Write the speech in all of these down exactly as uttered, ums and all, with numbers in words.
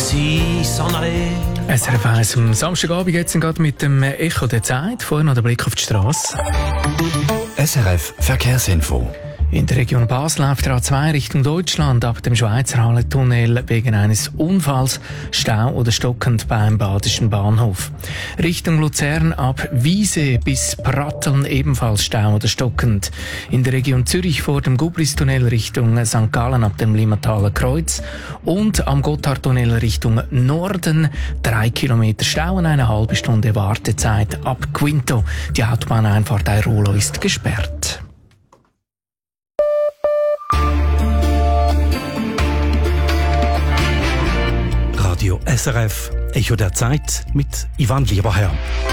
laissés s'en aller. S R F eins am Samstagabend jetzt gerade mit dem Echo der Zeit. Vorher noch der Blick auf die Straße. S R F Verkehrsinfo. In der Region Basel läuft der A zwei Richtung Deutschland ab dem Schweizer Hallentunnel wegen eines Unfalls Stau oder stockend beim Badischen Bahnhof. Richtung Luzern ab Wiese bis Pratteln ebenfalls Stau oder stockend. In der Region Zürich vor dem Gubristunnel Richtung Sankt Gallen ab dem Limmataler Kreuz und am Gotthardtunnel Richtung Norden drei Kilometer Stau und eine halbe Stunde Wartezeit ab Quinto. Die Autobahneinfahrt Airolo ist gesperrt. Radio S R F, Echo der Zeit mit Ivan Lieberherr.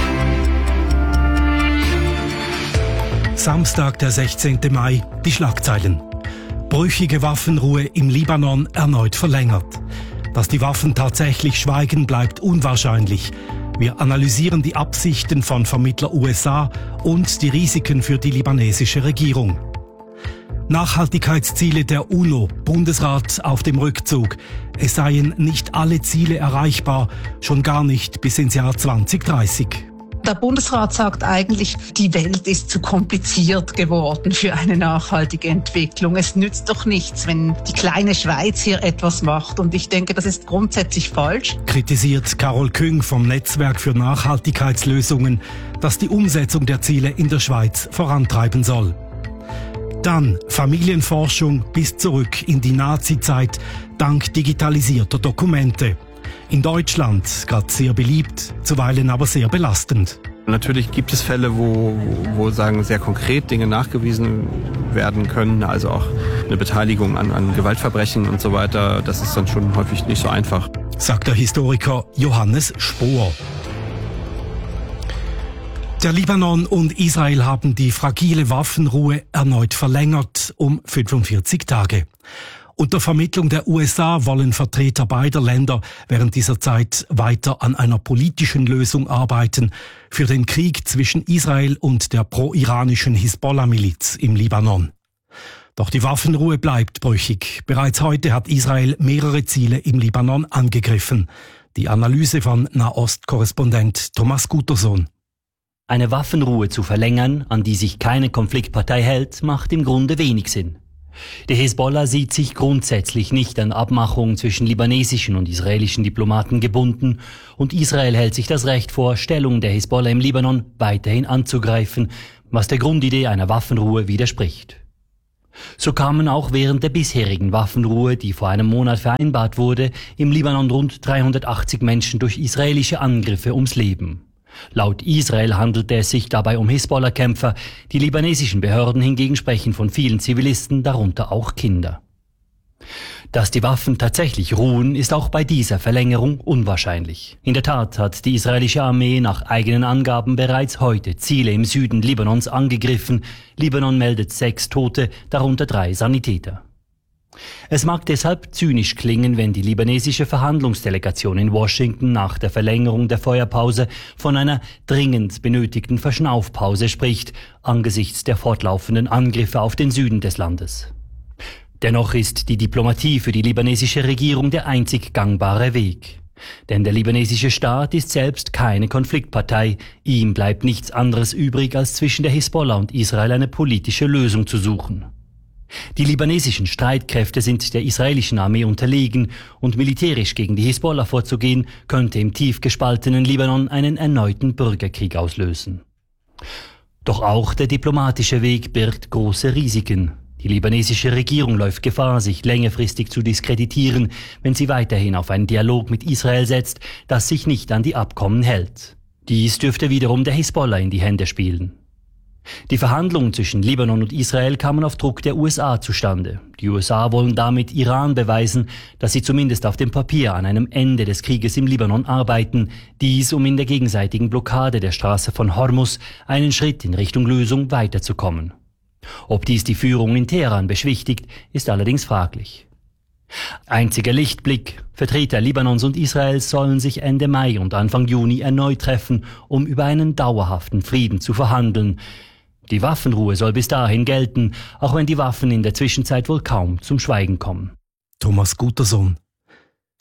Samstag, der sechzehnten Mai, die Schlagzeilen. Brüchige Waffenruhe im Libanon erneut verlängert. Dass die Waffen tatsächlich schweigen, bleibt unwahrscheinlich. Wir analysieren die Absichten von Vermittler U S A und die Risiken für die libanesische Regierung. Nachhaltigkeitsziele der UNO, Bundesrat auf dem Rückzug. Es seien nicht alle Ziele erreichbar, schon gar nicht bis ins Jahr zwanzig dreißig. Der Bundesrat sagt eigentlich, die Welt ist zu kompliziert geworden für eine nachhaltige Entwicklung. Es nützt doch nichts, wenn die kleine Schweiz hier etwas macht. Und ich denke, das ist grundsätzlich falsch. Kritisiert Carol Küng vom Netzwerk für Nachhaltigkeitslösungen, das die Umsetzung der Ziele in der Schweiz vorantreiben soll. Dann Familienforschung bis zurück in die Nazi-Zeit dank digitalisierter Dokumente. In Deutschland gerade sehr beliebt, zuweilen aber sehr belastend. Natürlich gibt es Fälle, wo, wo sagen, sehr konkret Dinge nachgewiesen werden können, also auch eine Beteiligung an, an Gewaltverbrechen und so weiter. Das ist dann schon häufig nicht so einfach. Sagt der Historiker Johannes Spohr. Der Libanon und Israel haben die fragile Waffenruhe erneut verlängert um fünfundvierzig Tage. Unter Vermittlung der U S A wollen Vertreter beider Länder während dieser Zeit weiter an einer politischen Lösung arbeiten für den Krieg zwischen Israel und der pro-iranischen Hisbollah-Miliz im Libanon. Doch die Waffenruhe bleibt brüchig. Bereits heute hat Israel mehrere Ziele im Libanon angegriffen. Die Analyse von Nahost-Korrespondent Thomas Gutersohn. Eine Waffenruhe zu verlängern, an die sich keine Konfliktpartei hält, macht im Grunde wenig Sinn. Die Hisbollah sieht sich grundsätzlich nicht an Abmachungen zwischen libanesischen und israelischen Diplomaten gebunden und Israel hält sich das Recht vor, Stellung der Hisbollah im Libanon weiterhin anzugreifen, was der Grundidee einer Waffenruhe widerspricht. So kamen auch während der bisherigen Waffenruhe, die vor einem Monat vereinbart wurde, im Libanon rund dreihundertachtzig Menschen durch israelische Angriffe ums Leben. Laut Israel handelte es sich dabei um Hisbollah-Kämpfer, die libanesischen Behörden hingegen sprechen von vielen Zivilisten, darunter auch Kinder. Dass die Waffen tatsächlich ruhen, ist auch bei dieser Verlängerung unwahrscheinlich. In der Tat hat die israelische Armee nach eigenen Angaben bereits heute Ziele im Süden Libanons angegriffen. Libanon meldet sechs Tote, darunter drei Sanitäter. Es mag deshalb zynisch klingen, wenn die libanesische Verhandlungsdelegation in Washington nach der Verlängerung der Feuerpause von einer dringend benötigten Verschnaufpause spricht, angesichts der fortlaufenden Angriffe auf den Süden des Landes. Dennoch ist die Diplomatie für die libanesische Regierung der einzig gangbare Weg. Denn der libanesische Staat ist selbst keine Konfliktpartei. Ihm bleibt nichts anderes übrig, als zwischen der Hisbollah und Israel eine politische Lösung zu suchen. Die libanesischen Streitkräfte sind der israelischen Armee unterlegen und militärisch gegen die Hisbollah vorzugehen, könnte im tief gespaltenen Libanon einen erneuten Bürgerkrieg auslösen. Doch auch der diplomatische Weg birgt große Risiken. Die libanesische Regierung läuft Gefahr, sich längerfristig zu diskreditieren, wenn sie weiterhin auf einen Dialog mit Israel setzt, das sich nicht an die Abkommen hält. Dies dürfte wiederum der Hisbollah in die Hände spielen. Die Verhandlungen zwischen Libanon und Israel kamen auf Druck der U S A zustande. Die U S A wollen damit Iran beweisen, dass sie zumindest auf dem Papier an einem Ende des Krieges im Libanon arbeiten, dies um in der gegenseitigen Blockade der Straße von Hormuz einen Schritt in Richtung Lösung weiterzukommen. Ob dies die Führung in Teheran beschwichtigt, ist allerdings fraglich. Einziger Lichtblick: Vertreter Libanons und Israels sollen sich Ende Mai und Anfang Juni erneut treffen, um über einen dauerhaften Frieden zu verhandeln. Die Waffenruhe soll bis dahin gelten, auch wenn die Waffen in der Zwischenzeit wohl kaum zum Schweigen kommen. Thomas Gutersohn.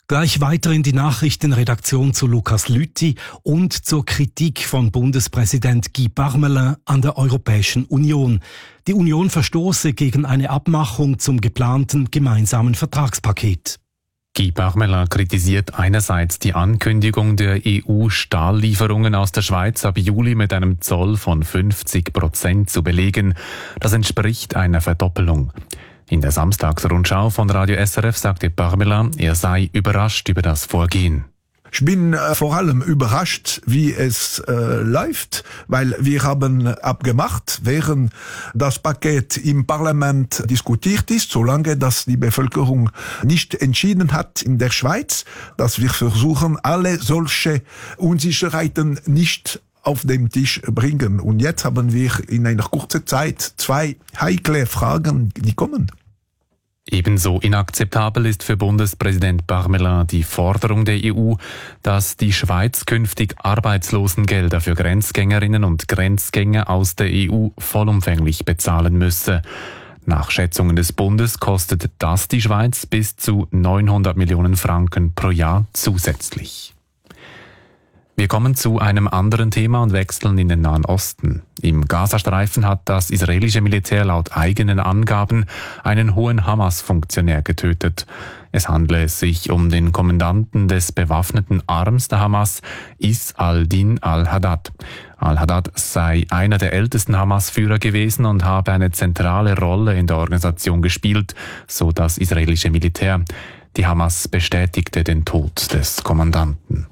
Gleich weiter in die Nachrichtenredaktion zu Lukas Lüthi und zur Kritik von Bundespräsident Guy Parmelin an der Europäischen Union. Die Union verstoße gegen eine Abmachung zum geplanten gemeinsamen Vertragspaket. Guy Parmelin kritisiert einerseits die Ankündigung der E U-Stahllieferungen aus der Schweiz ab Juli mit einem Zoll von fünfzig Prozent zu belegen. Das entspricht einer Verdoppelung. In der Samstagsrundschau von Radio S R F sagte Parmelin, er sei überrascht über das Vorgehen. Ich bin äh, vor allem überrascht, wie es äh, läuft, weil wir haben abgemacht, während das Paket im Parlament diskutiert ist, solange das die Bevölkerung nicht entschieden hat in der Schweiz, dass wir versuchen, alle solche Unsicherheiten nicht auf den Tisch bringen. Und jetzt haben wir in einer kurzen Zeit zwei heikle Fragen, die kommen. Ebenso inakzeptabel ist für Bundespräsident Parmelin die Forderung der E U, dass die Schweiz künftig Arbeitslosengelder für Grenzgängerinnen und Grenzgänger aus der E U vollumfänglich bezahlen müsse. Nach Schätzungen des Bundes kostet das die Schweiz bis zu neunhundert Millionen Franken pro Jahr zusätzlich. Wir kommen zu einem anderen Thema und wechseln in den Nahen Osten. Im Gazastreifen hat das israelische Militär laut eigenen Angaben einen hohen Hamas-Funktionär getötet. Es handle sich um den Kommandanten des bewaffneten Arms der Hamas, Is al-Din al-Haddad. Al-Haddad sei einer der ältesten Hamas-Führer gewesen und habe eine zentrale Rolle in der Organisation gespielt, so das israelische Militär. Die Hamas bestätigte den Tod des Kommandanten.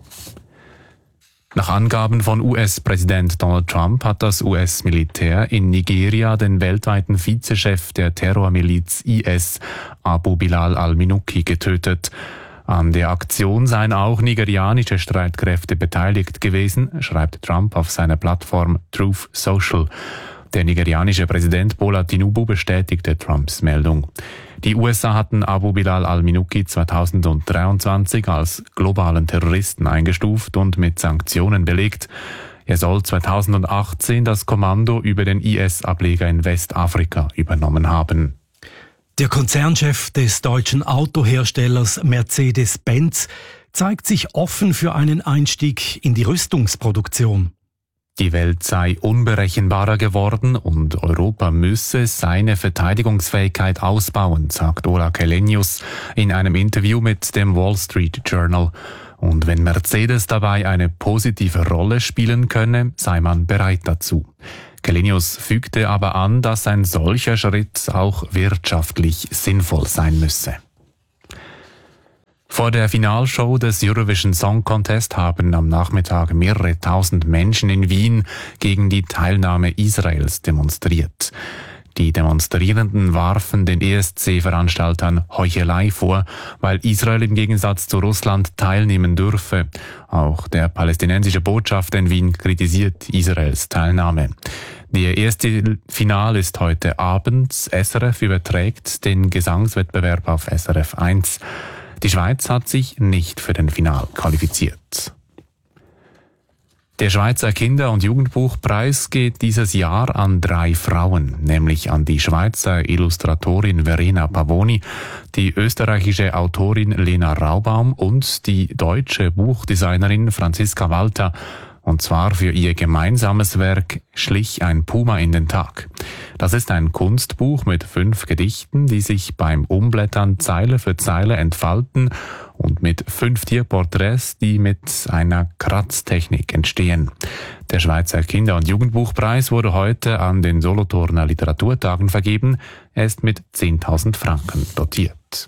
Nach Angaben von U S-Präsident Donald Trump hat das U S-Militär in Nigeria den weltweiten Vizechef der Terrormiliz I S, Abu Bilal al-Minuki, getötet. An der Aktion seien auch nigerianische Streitkräfte beteiligt gewesen, schreibt Trump auf seiner Plattform Truth Social. Der nigerianische Präsident Bola Tinubu bestätigte Trumps Meldung. Die U S A hatten Abu Bilal al-Minuki zweitausenddreiundzwanzig als globalen Terroristen eingestuft und mit Sanktionen belegt. Er soll zweitausendachtzehn das Kommando über den I S-Ableger in Westafrika übernommen haben. Der Konzernchef des deutschen Autoherstellers Mercedes-Benz zeigt sich offen für einen Einstieg in die Rüstungsproduktion. Die Welt sei unberechenbarer geworden und Europa müsse seine Verteidigungsfähigkeit ausbauen, sagt Ola Källenius in einem Interview mit dem Wall Street Journal. Und wenn Mercedes dabei eine positive Rolle spielen könne, sei man bereit dazu. Källenius fügte aber an, dass ein solcher Schritt auch wirtschaftlich sinnvoll sein müsse. Vor der Finalshow des Eurovision Song Contest haben am Nachmittag mehrere tausend Menschen in Wien gegen die Teilnahme Israels demonstriert. Die Demonstrierenden warfen den E S C-Veranstaltern Heuchelei vor, weil Israel im Gegensatz zu Russland teilnehmen dürfe. Auch der palästinensische Botschafter in Wien kritisiert Israels Teilnahme. Der erste Final ist heute Abend. S R F überträgt den Gesangswettbewerb auf S R F eins. Die Schweiz hat sich nicht für den Final qualifiziert. Der Schweizer Kinder- und Jugendbuchpreis geht dieses Jahr an drei Frauen, nämlich an die Schweizer Illustratorin Verena Pavoni, die österreichische Autorin Lena Raubaum und die deutsche Buchdesignerin Franziska Walter, und zwar für ihr gemeinsames Werk Schlich ein Puma in den Tag. Das ist ein Kunstbuch mit fünf Gedichten, die sich beim Umblättern Zeile für Zeile entfalten und mit fünf Tierporträts, die mit einer Kratztechnik entstehen. Der Schweizer Kinder- und Jugendbuchpreis wurde heute an den Solothurner Literaturtagen vergeben. Er ist mit zehntausend Franken dotiert.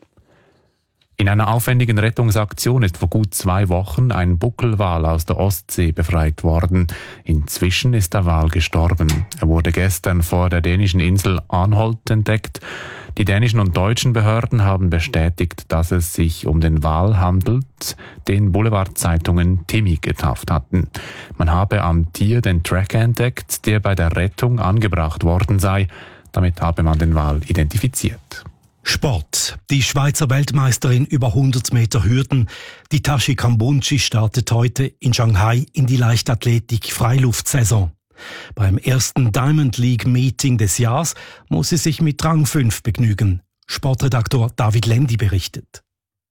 In einer aufwendigen Rettungsaktion ist vor gut zwei Wochen ein Buckelwal aus der Ostsee befreit worden. Inzwischen ist der Wal gestorben. Er wurde gestern vor der dänischen Insel Arnholt entdeckt. Die dänischen und deutschen Behörden haben bestätigt, dass es sich um den Wal handelt, den Boulevardzeitungen Timmy getauft hatten. Man habe am Tier den Tracker entdeckt, der bei der Rettung angebracht worden sei. Damit habe man den Wal identifiziert. Sport. Die Schweizer Weltmeisterin über hundert Meter Hürden, die Tashi Kambunchi, startet heute in Shanghai in die Leichtathletik-Freiluftsaison. Beim ersten Diamond League Meeting des Jahres muss sie sich mit Rang fünf begnügen. Sportredaktor David Lendi berichtet.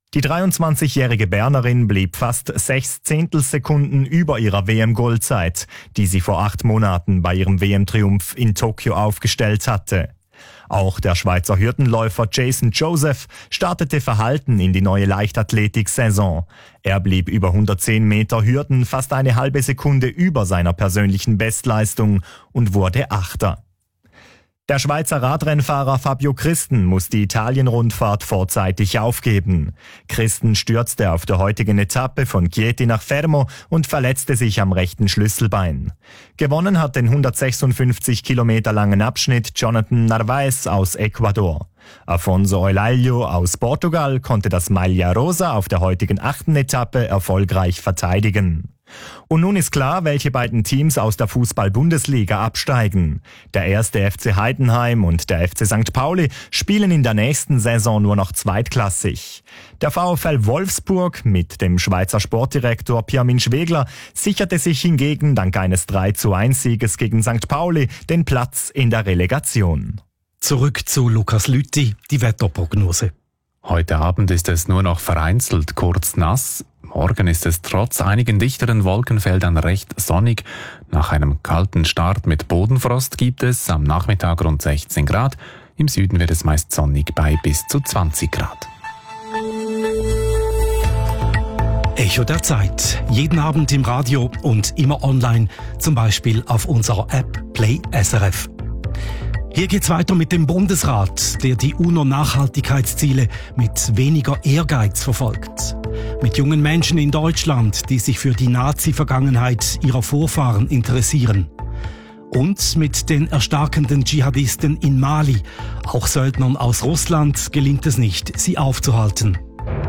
Die dreiundzwanzigjährige Bernerin blieb fast sechs Zehntelsekunden über ihrer W M-Goldzeit, die sie vor acht Monaten bei ihrem W M-Triumph in Tokio aufgestellt hatte. Auch der Schweizer Hürdenläufer Jason Joseph startete verhalten in die neue Leichtathletik-Saison. Er blieb über hundertzehn Meter Hürden fast eine halbe Sekunde über seiner persönlichen Bestleistung und wurde Achter. Der Schweizer Radrennfahrer Fabio Christen muss die Italien-Rundfahrt vorzeitig aufgeben. Christen stürzte auf der heutigen Etappe von Chieti nach Fermo und verletzte sich am rechten Schlüsselbein. Gewonnen hat den hundertsechsundfünfzig Kilometer langen Abschnitt Jonathan Narvaez aus Ecuador. Afonso Eulaglio aus Portugal konnte das Maglia Rosa auf der heutigen achten Etappe erfolgreich verteidigen. Und nun ist klar, welche beiden Teams aus der Fußball-Bundesliga absteigen. Der erste F C Heidenheim und der F C Sankt Pauli spielen in der nächsten Saison nur noch zweitklassig. Der VfL Wolfsburg mit dem Schweizer Sportdirektor Pirmin Schwegler sicherte sich hingegen dank eines drei zu eins Sieges gegen Sankt Pauli den Platz in der Relegation. Zurück zu Lukas Lüthi, die Wetterprognose. Heute Abend ist es nur noch vereinzelt kurz nass. Morgen ist es trotz einigen dichteren Wolkenfeldern recht sonnig. Nach einem kalten Start mit Bodenfrost gibt es am Nachmittag rund sechzehn Grad. Im Süden wird es meist sonnig bei bis zu zwanzig Grad. Echo der Zeit. Jeden Abend im Radio und immer online, zum Beispiel auf unserer App Play S R F. Hier geht's weiter mit dem Bundesrat, der die UNO-Nachhaltigkeitsziele mit weniger Ehrgeiz verfolgt. Mit jungen Menschen in Deutschland, die sich für die Nazi-Vergangenheit ihrer Vorfahren interessieren. Und mit den erstarkenden Dschihadisten in Mali, auch Söldnern aus Russland, gelingt es nicht, sie aufzuhalten.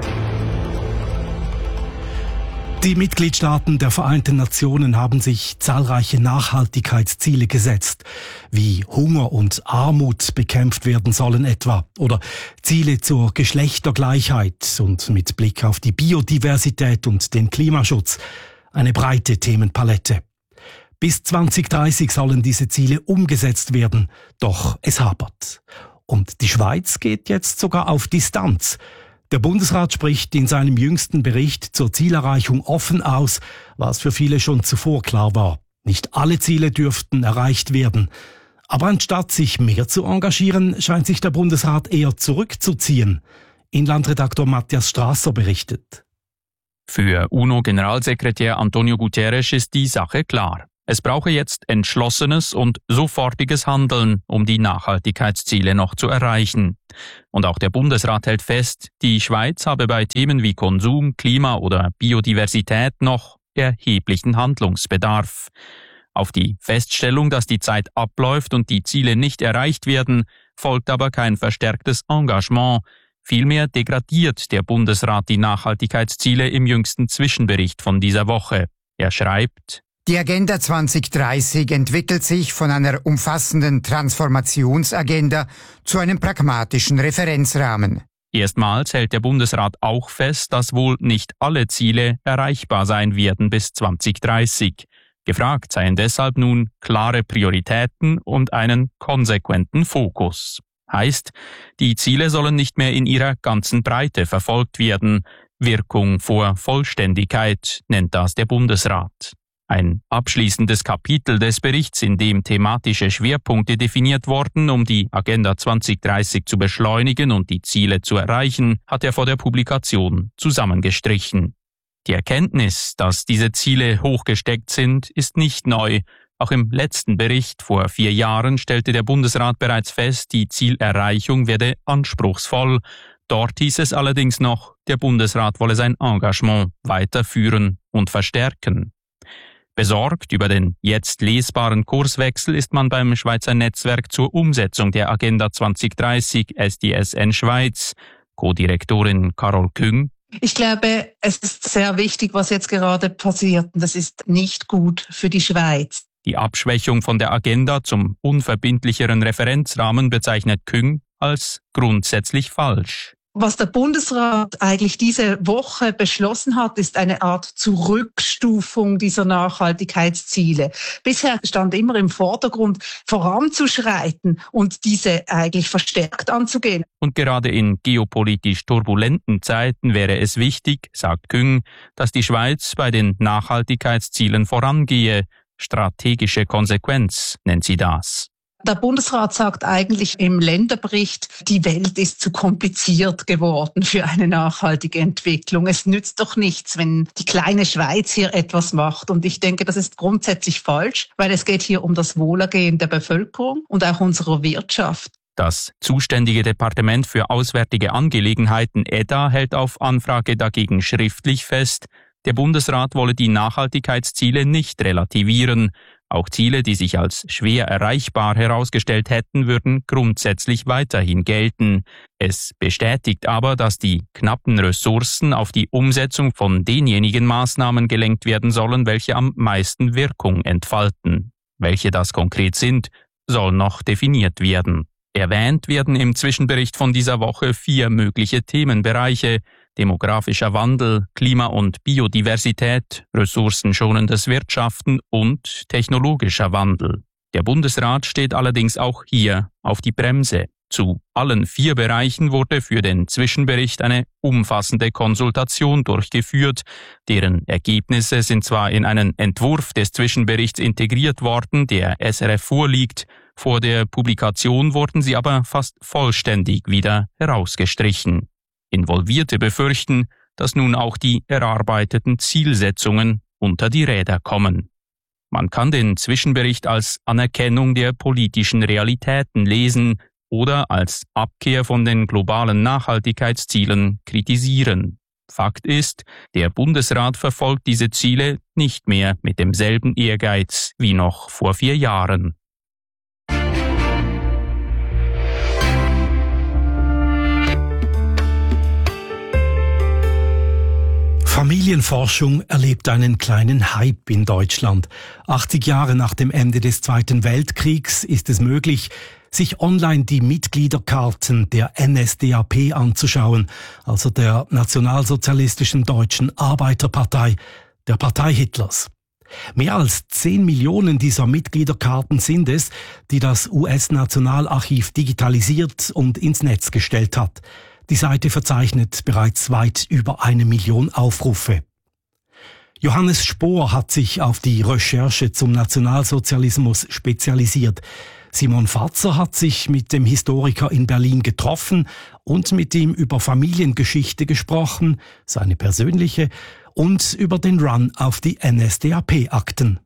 Die Mitgliedstaaten der Vereinten Nationen haben sich zahlreiche Nachhaltigkeitsziele gesetzt, wie Hunger und Armut bekämpft werden sollen etwa, oder Ziele zur Geschlechtergleichheit und mit Blick auf die Biodiversität und den Klimaschutz, eine breite Themenpalette. Bis zwanzig dreißig sollen diese Ziele umgesetzt werden, doch es hapert. Und die Schweiz geht jetzt sogar auf Distanz. Der Bundesrat spricht in seinem jüngsten Bericht zur Zielerreichung offen aus, was für viele schon zuvor klar war. Nicht alle Ziele dürften erreicht werden. Aber anstatt sich mehr zu engagieren, scheint sich der Bundesrat eher zurückzuziehen. Inlandredaktor Matthias Strasser berichtet. Für UNO-Generalsekretär Antonio Guterres ist die Sache klar. Es brauche jetzt entschlossenes und sofortiges Handeln, um die Nachhaltigkeitsziele noch zu erreichen. Und auch der Bundesrat hält fest, die Schweiz habe bei Themen wie Konsum, Klima oder Biodiversität noch erheblichen Handlungsbedarf. Auf die Feststellung, dass die Zeit abläuft und die Ziele nicht erreicht werden, folgt aber kein verstärktes Engagement. Vielmehr degradiert der Bundesrat die Nachhaltigkeitsziele im jüngsten Zwischenbericht von dieser Woche. Er schreibt: Die Agenda zwanzig dreißig entwickelt sich von einer umfassenden Transformationsagenda zu einem pragmatischen Referenzrahmen. Erstmals hält der Bundesrat auch fest, dass wohl nicht alle Ziele erreichbar sein werden bis zwanzig dreißig. Gefragt seien deshalb nun klare Prioritäten und einen konsequenten Fokus. Heißt, die Ziele sollen nicht mehr in ihrer ganzen Breite verfolgt werden. Wirkung vor Vollständigkeit nennt das der Bundesrat. Ein abschließendes Kapitel des Berichts, in dem thematische Schwerpunkte definiert wurden, um die Agenda zwanzig dreißig zu beschleunigen und die Ziele zu erreichen, hat er vor der Publikation zusammengestrichen. Die Erkenntnis, dass diese Ziele hochgesteckt sind, ist nicht neu. Auch im letzten Bericht vor vier Jahren stellte der Bundesrat bereits fest, die Zielerreichung werde anspruchsvoll. Dort hieß es allerdings noch, der Bundesrat wolle sein Engagement weiterführen und verstärken. Besorgt über den jetzt lesbaren Kurswechsel ist man beim Schweizer Netzwerk zur Umsetzung der Agenda zwanzig dreißig S D S N Schweiz. Co-Direktorin Carol Küng: Ich glaube, es ist sehr wichtig, was jetzt gerade passiert. Das ist nicht gut für die Schweiz. Die Abschwächung von der Agenda zum unverbindlicheren Referenzrahmen bezeichnet Küng als grundsätzlich falsch. Was der Bundesrat eigentlich diese Woche beschlossen hat, ist eine Art Zurückstufung dieser Nachhaltigkeitsziele. Bisher stand immer im Vordergrund, voranzuschreiten und diese eigentlich verstärkt anzugehen. Und gerade in geopolitisch turbulenten Zeiten wäre es wichtig, sagt Küng, dass die Schweiz bei den Nachhaltigkeitszielen vorangehe. Strategische Konsequenz nennt sie das. Der Bundesrat sagt eigentlich im Länderbericht, die Welt ist zu kompliziert geworden für eine nachhaltige Entwicklung. Es nützt doch nichts, wenn die kleine Schweiz hier etwas macht. Und ich denke, das ist grundsätzlich falsch, weil es geht hier um das Wohlergehen der Bevölkerung und auch unserer Wirtschaft. Das zuständige Departement für Auswärtige Angelegenheiten E D A hält auf Anfrage dagegen schriftlich fest, der Bundesrat wolle die Nachhaltigkeitsziele nicht relativieren. Auch Ziele, die sich als schwer erreichbar herausgestellt hätten, würden grundsätzlich weiterhin gelten. Es bestätigt aber, dass die knappen Ressourcen auf die Umsetzung von denjenigen Maßnahmen gelenkt werden sollen, welche am meisten Wirkung entfalten. Welche das konkret sind, soll noch definiert werden. Erwähnt werden im Zwischenbericht von dieser Woche vier mögliche Themenbereiche: demografischer Wandel, Klima- und Biodiversität, ressourcenschonendes Wirtschaften und technologischer Wandel. Der Bundesrat steht allerdings auch hier auf die Bremse. Zu allen vier Bereichen wurde für den Zwischenbericht eine umfassende Konsultation durchgeführt. Deren Ergebnisse sind zwar in einen Entwurf des Zwischenberichts integriert worden, der S R F vorliegt. Vor der Publikation wurden sie aber fast vollständig wieder herausgestrichen. Involvierte befürchten, dass nun auch die erarbeiteten Zielsetzungen unter die Räder kommen. Man kann den Zwischenbericht als Anerkennung der politischen Realitäten lesen oder als Abkehr von den globalen Nachhaltigkeitszielen kritisieren. Fakt ist, der Bundesrat verfolgt diese Ziele nicht mehr mit demselben Ehrgeiz wie noch vor vier Jahren. Familienforschung erlebt einen kleinen Hype in Deutschland. achtzig Jahre nach dem Ende des Zweiten Weltkriegs ist es möglich, sich online die Mitgliederkarten der N S D A P anzuschauen, also der Nationalsozialistischen Deutschen Arbeiterpartei, der Partei Hitlers. Mehr als zehn Millionen dieser Mitgliederkarten sind es, die das U S-Nationalarchiv digitalisiert und ins Netz gestellt hat. Die Seite verzeichnet bereits weit über eine Million Aufrufe. Johannes Spohr hat sich auf die Recherche zum Nationalsozialismus spezialisiert. Simon Fatzer hat sich mit dem Historiker in Berlin getroffen und mit ihm über Familiengeschichte gesprochen, seine persönliche, und über den Run auf die N S D A P-Akten.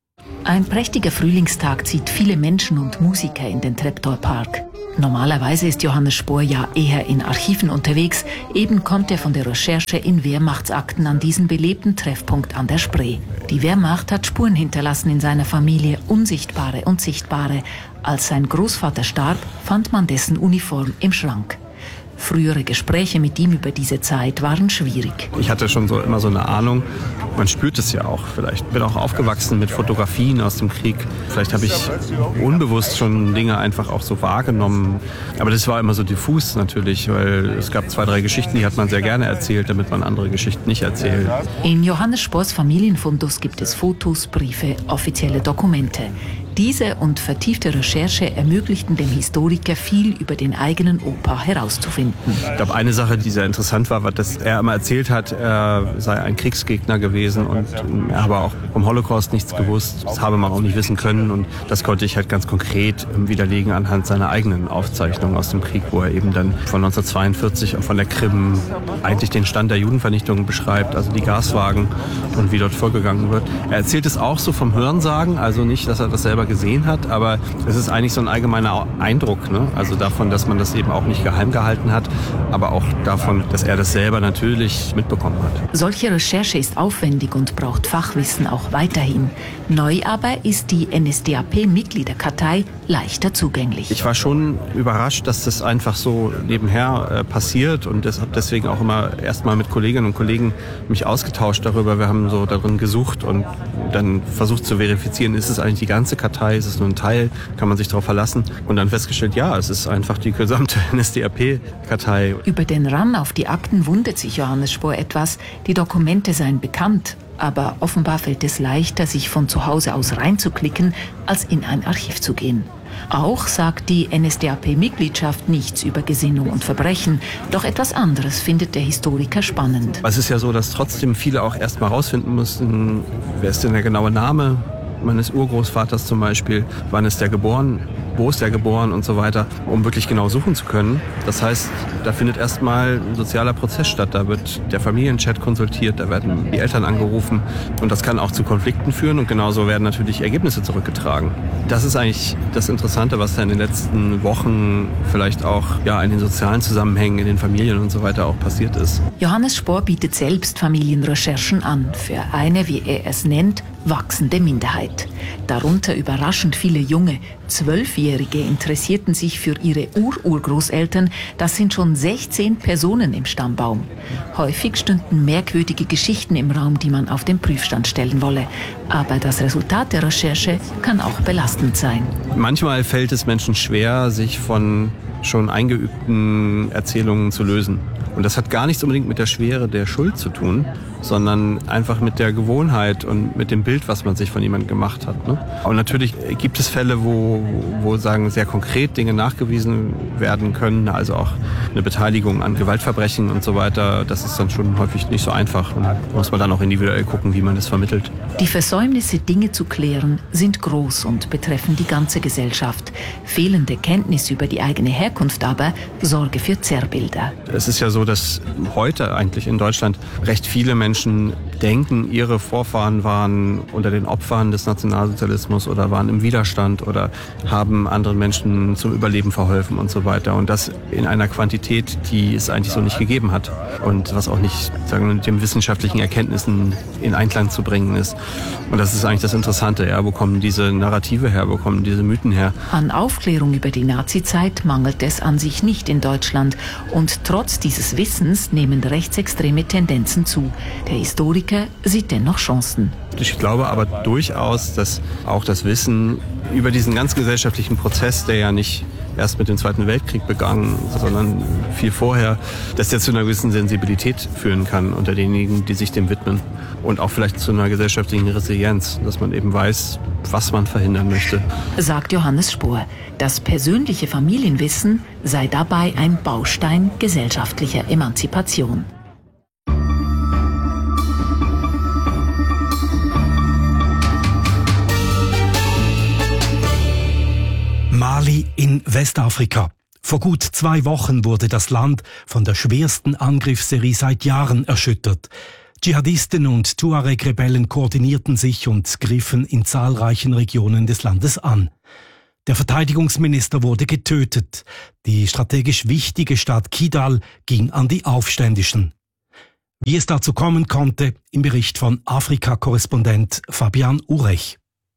Ein prächtiger Frühlingstag zieht viele Menschen und Musiker in den Treptow-Park. Normalerweise ist Johannes Spohr ja eher in Archiven unterwegs. Eben kommt er von der Recherche in Wehrmachtsakten an diesen belebten Treffpunkt an der Spree. Die Wehrmacht hat Spuren hinterlassen in seiner Familie, unsichtbare und sichtbare. Als sein Großvater starb, fand man dessen Uniform im Schrank. Frühere Gespräche mit ihm über diese Zeit waren schwierig. Ich hatte schon so immer so eine Ahnung, man spürt es ja auch vielleicht. Ich bin auch aufgewachsen mit Fotografien aus dem Krieg. Vielleicht habe ich unbewusst schon Dinge einfach auch so wahrgenommen. Aber das war immer so diffus natürlich, weil es gab zwei, drei Geschichten, die hat man sehr gerne erzählt, damit man andere Geschichten nicht erzählt. In Johannes Spohrs Familienfundus gibt es Fotos, Briefe, offizielle Dokumente. Diese und vertiefte Recherche ermöglichten dem Historiker viel über den eigenen Opa herauszufinden. Ich glaube, eine Sache, die sehr interessant war, war, dass er immer erzählt hat, er sei ein Kriegsgegner gewesen und er habe auch vom Holocaust nichts gewusst. Das habe man auch nicht wissen können und das konnte ich halt ganz konkret widerlegen anhand seiner eigenen Aufzeichnungen aus dem Krieg, wo er eben dann von neunzehnhundertzweiundvierzig von der Krim eigentlich den Stand der Judenvernichtung beschreibt, also die Gaswagen und wie dort vorgegangen wird. Er erzählt es auch so vom Hörensagen, also nicht, dass er das selber gesehen hat, aber es ist eigentlich so ein allgemeiner Eindruck, ne? Also davon, dass man das eben auch nicht geheim gehalten hat, aber auch davon, dass er das selber natürlich mitbekommen hat. Solche Recherche ist aufwendig und braucht Fachwissen auch weiterhin. Neu aber ist die N S D A P-Mitgliederkartei leichter zugänglich. Ich war schon überrascht, dass das einfach so nebenher äh, passiert und habe deswegen auch immer erstmal mit Kolleginnen und Kollegen mich ausgetauscht darüber. Wir haben haben so darin gesucht und dann versucht zu verifizieren, ist es eigentlich die ganze Kartei, ist es nur ein Teil, kann man sich darauf verlassen und dann festgestellt, ja, es ist einfach die gesamte N S D A P-Kartei. Über den Run auf die Akten wundert sich Johannes Spohr etwas, die Dokumente seien bekannt. Aber offenbar fällt es leichter, sich von zu Hause aus reinzuklicken, als in ein Archiv zu gehen. Auch sagt die N S D A P-Mitgliedschaft nichts über Gesinnung und Verbrechen. Doch etwas anderes findet der Historiker spannend. Es ist ja so, dass trotzdem viele auch erst mal rausfinden mussten, wer ist denn der genaue Name meines Urgroßvaters zum Beispiel, wann ist der geboren, wo ist der geboren und so weiter, um wirklich genau suchen zu können. Das heißt, da findet erstmal ein sozialer Prozess statt. Da wird der Familienchat konsultiert, da werden die Eltern angerufen und das kann auch zu Konflikten führen und genauso werden natürlich Ergebnisse zurückgetragen. Das ist eigentlich das Interessante, was da in den letzten Wochen vielleicht auch ja, in den sozialen Zusammenhängen, in den Familien und so weiter auch passiert ist. Johannes Spohr bietet selbst Familienrecherchen an für eine, wie er es nennt, wachsende Minderheit. Darunter überraschend viele junge, Zwölfjährige interessierten sich für ihre Ur-Urgroßeltern. Das sind schon sechzehn Personen im Stammbaum. Häufig stünden merkwürdige Geschichten im Raum, die man auf den Prüfstand stellen wolle. Aber das Resultat der Recherche kann auch belastend sein. Manchmal fällt es Menschen schwer, sich von schon eingeübten Erzählungen zu lösen. Und das hat gar nichts unbedingt mit der Schwere der Schuld zu tun, sondern einfach mit der Gewohnheit und mit dem Bild, was man sich von jemandem gemacht hat. Ne? Und natürlich gibt es Fälle, wo, wo sagen, sehr konkret Dinge nachgewiesen werden können, also auch eine Beteiligung an Gewaltverbrechen und so weiter. Das ist dann schon häufig nicht so einfach und muss man dann auch individuell gucken, wie man das vermittelt. Die Versäumnisse, Dinge zu klären, sind groß und betreffen die ganze Gesellschaft. Fehlende Kenntnis über die eigene Herkunft aber sorge für Zerrbilder. Es ist ja so, dass heute eigentlich in Deutschland recht viele Menschen denken, ihre Vorfahren waren unter den Opfern des Nationalsozialismus oder waren im Widerstand oder haben anderen Menschen zum Überleben verholfen und so weiter. Und das in einer Quantität, die es eigentlich so nicht gegeben hat und was auch nicht, sagen wir, mit den wissenschaftlichen Erkenntnissen in Einklang zu bringen ist. Und das ist eigentlich das Interessante. Ja, wo kommen diese Narrative her, wo kommen diese Mythen her? An Aufklärung über die Nazizeit mangelt es an sich nicht in Deutschland. Und trotz dieses Wissens nehmen rechtsextreme Tendenzen zu. Der Historiker sieht dennoch Chancen. Ich glaube aber durchaus, dass auch das Wissen über diesen ganz gesellschaftlichen Prozess, der ja nicht erst mit dem Zweiten Weltkrieg begangen, sondern viel vorher, dass der zu einer gewissen Sensibilität führen kann unter denjenigen, die sich dem widmen. Und auch vielleicht zu einer gesellschaftlichen Resilienz, dass man eben weiß, was man verhindern möchte. Sagt Johannes Spohr. Das persönliche Familienwissen sei dabei ein Baustein gesellschaftlicher Emanzipation. Mali in Westafrika. Vor gut zwei Wochen wurde das Land von der schwersten Angriffsserie seit Jahren erschüttert. Dschihadisten und Tuareg-Rebellen koordinierten sich und griffen in zahlreichen Regionen des Landes an. Der Verteidigungsminister wurde getötet. Die strategisch wichtige Stadt Kidal ging an die Aufständischen. Wie es dazu kommen konnte, im Bericht von Afrika-Korrespondent Fabian Urech.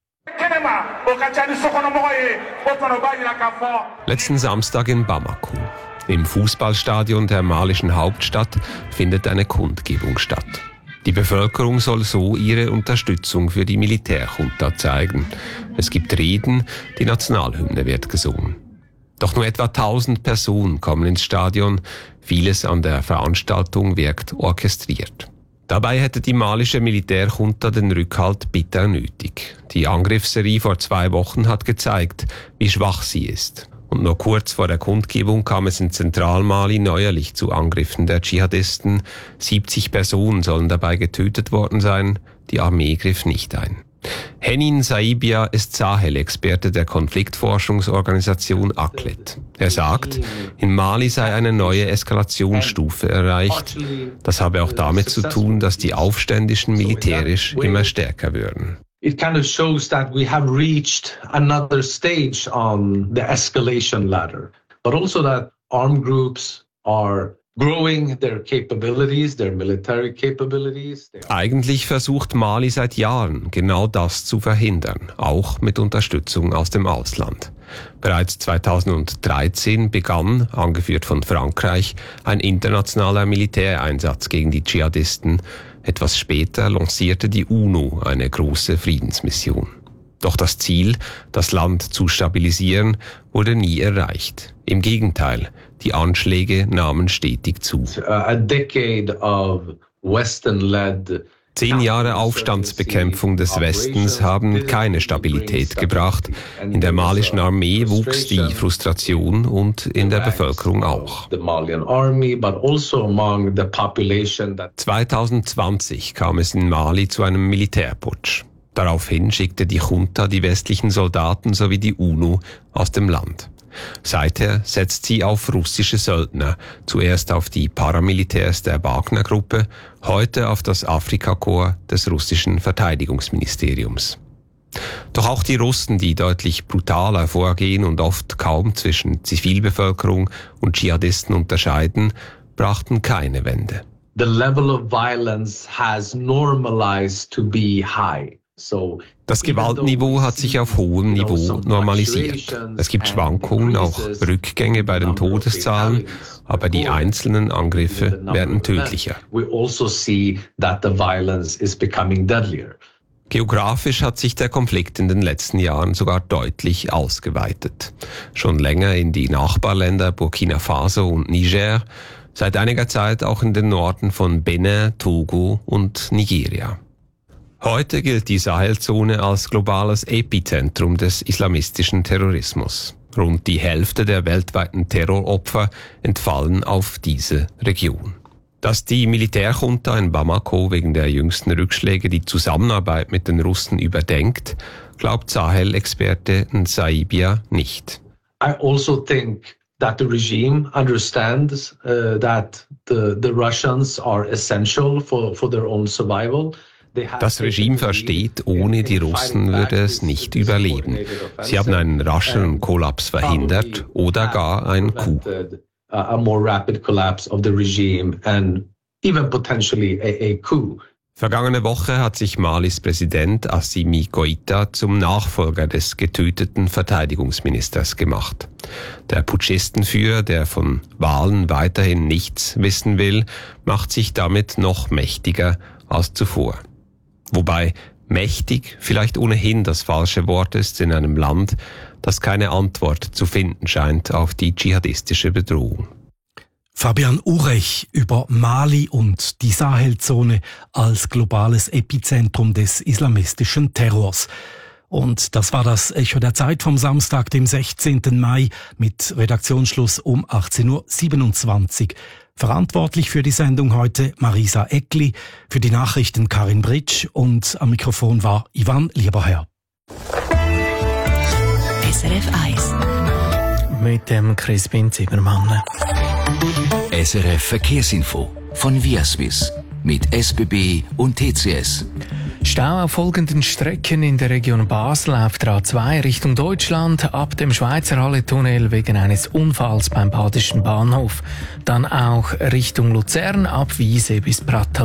Letzten Samstag in Bamako. Im Fußballstadion der malischen Hauptstadt findet eine Kundgebung statt. Die Bevölkerung soll so ihre Unterstützung für die Militärjunta zeigen. Es gibt Reden, die Nationalhymne wird gesungen. Doch nur etwa tausend Personen kommen ins Stadion. Vieles an der Veranstaltung wirkt orchestriert. Dabei hätte die malische Militärjunta den Rückhalt bitter nötig. Die Angriffsserie vor zwei Wochen hat gezeigt, wie schwach sie ist. Und nur kurz vor der Kundgebung kam es in Zentralmali neuerlich zu Angriffen der Dschihadisten. siebzig Personen sollen dabei getötet worden sein. Die Armee griff nicht ein. Henin Saibia ist Sahel-Experte der Konfliktforschungsorganisation A C L E T. Er sagt, in Mali sei eine neue Eskalationsstufe erreicht. Das habe auch damit zu tun, dass die Aufständischen militärisch immer stärker würden. It kind of shows that we have reached another stage on the escalation ladder, but also that armed groups are growing their capabilities, their military capabilities. Eigentlich versucht Mali seit Jahren, genau das zu verhindern, auch mit Unterstützung aus dem Ausland. Bereits zweitausenddreizehn begann, angeführt von Frankreich, ein internationaler Militäreinsatz gegen die Dschihadisten. Etwas später lancierte die UNO eine große Friedensmission. Doch das Ziel, das Land zu stabilisieren, wurde nie erreicht. Im Gegenteil, die Anschläge nahmen stetig zu. A decade of Western-led Zehn Jahre Aufstandsbekämpfung des Westens haben keine Stabilität gebracht. In der malischen Armee wuchs die Frustration und in der Bevölkerung auch. zwanzig zwanzig kam es in Mali zu einem Militärputsch. Daraufhin schickte die Junta die westlichen Soldaten sowie die UNO aus dem Land. Seither setzt sie auf russische Söldner, zuerst auf die Paramilitärs der Wagner-Gruppe, heute auf das Afrikakorps des russischen Verteidigungsministeriums. Doch auch die Russen, die deutlich brutaler vorgehen und oft kaum zwischen Zivilbevölkerung und Dschihadisten unterscheiden, brachten keine Wende. The level of violence has normalized to be high. Das Gewaltniveau hat sich auf hohem Niveau normalisiert. Es gibt Schwankungen, auch Rückgänge bei den Todeszahlen, aber die einzelnen Angriffe werden tödlicher. Geografisch hat sich der Konflikt in den letzten Jahren sogar deutlich ausgeweitet. Schon länger in die Nachbarländer Burkina Faso und Niger, seit einiger Zeit auch in den Norden von Benin, Togo und Nigeria. Heute gilt die Sahelzone als globales Epizentrum des islamistischen Terrorismus. Rund die Hälfte der weltweiten Terroropfer entfallen auf diese Region. Dass die Militärjunta in Bamako wegen der jüngsten Rückschläge die Zusammenarbeit mit den Russen überdenkt, glaubt Sahel-Experte Nsaibia nicht. I also think that the regime understands uh, that the, the Russians are essential for, for their own survival. Das Regime versteht, ohne die Russen würde es nicht überleben. Sie haben einen rascheren Kollaps verhindert oder gar einen Coup. Vergangene Woche hat sich Malis Präsident Assimi Goïta zum Nachfolger des getöteten Verteidigungsministers gemacht. Der Putschistenführer, der von Wahlen weiterhin nichts wissen will, macht sich damit noch mächtiger als zuvor. Wobei mächtig vielleicht ohnehin das falsche Wort ist in einem Land, das keine Antwort zu finden scheint auf die dschihadistische Bedrohung. Fabian Urech über Mali und die Sahelzone als globales Epizentrum des islamistischen Terrors. Und das war das Echo der Zeit vom Samstag, dem sechzehnten Mai, mit Redaktionsschluss um achtzehn Uhr siebenundzwanzig. Verantwortlich für die Sendung heute Marisa Eckli, für die Nachrichten Karin Britsch und am Mikrofon war Ivan Lieberherr. S R F eins. Mit dem Crispin Zimmermann. S R F Verkehrsinfo von Viaswiss mit S B B und T C S. Stau auf folgenden Strecken in der Region Basel auf der A zwei Richtung Deutschland ab dem Schweizer Halle-Tunnel wegen eines Unfalls beim Badischen Bahnhof. Dann auch Richtung Luzern ab Wiese bis Pratteln.